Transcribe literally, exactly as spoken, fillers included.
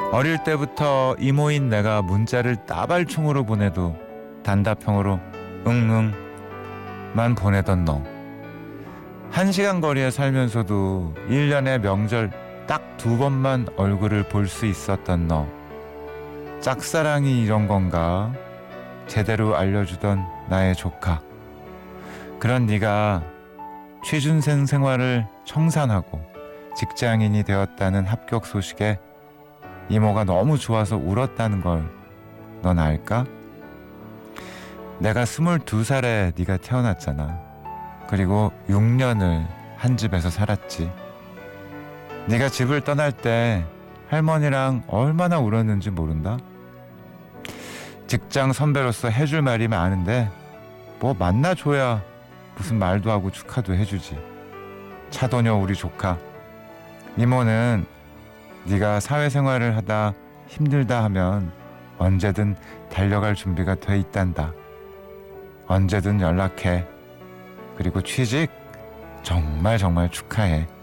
어릴 때부터 이모인 내가 문자를 따발총으로 보내도 단답형으로 응응만 보내던 너. 한 시간 거리에 살면서도 일 년에 명절 딱 두 번만 얼굴을 볼 수 있었던 너. 짝사랑이 이런 건가? 제대로 알려주던 나의 조카. 그런 네가 취준생 생활을 청산하고 직장인이 되었다는 합격 소식에 이모가 너무 좋아서 울었다는 걸 넌 알까? 내가 스물두 살에 네가 태어났잖아. 그리고 육 년을 한 집에서 살았지. 네가 집을 떠날 때 할머니랑 얼마나 울었는지 모른다. 직장 선배로서 해줄 말이 많은데 뭐 만나줘야 무슨 말도 하고 축하도 해주지. 차도녀 우리 조카. 이모는 네가 사회생활을 하다 힘들다 하면 언제든 달려갈 준비가 돼 있단다. 언제든 연락해. 그리고 취직 정말 정말 축하해.